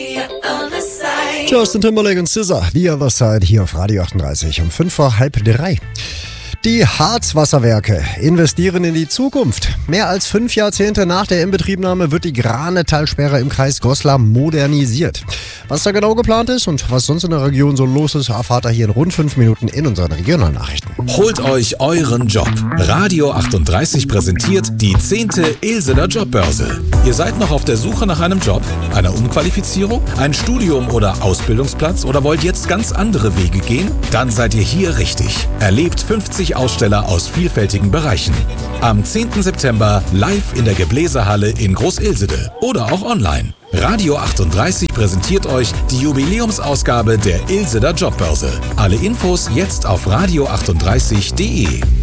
Justin Timberlake und SZA, The Other Side, hier auf Radio 38 um 2:55. Die Harzwasserwerke investieren in die Zukunft. Mehr als 5 Jahrzehnte nach der Inbetriebnahme wird die Granetalsperre im Kreis Goslar modernisiert. Was da genau geplant ist und was sonst in der Region so los ist, erfahrt ihr hier in rund 5 Minuten in unseren Regionalnachrichten. Holt euch euren Job. Radio 38 präsentiert die 10. Ilsener Jobbörse. Ihr seid noch auf der Suche nach einem Job, einer Umqualifizierung, ein Studium oder Ausbildungsplatz oder wollt jetzt ganz andere Wege gehen? Dann seid ihr hier richtig. Erlebt 50 Aussteller aus vielfältigen Bereichen. Am 10. September live in der Gebläsehalle in Groß-Ilsede oder auch online. Radio 38 präsentiert euch die Jubiläumsausgabe der Ilseder Jobbörse. Alle Infos jetzt auf radio38.de.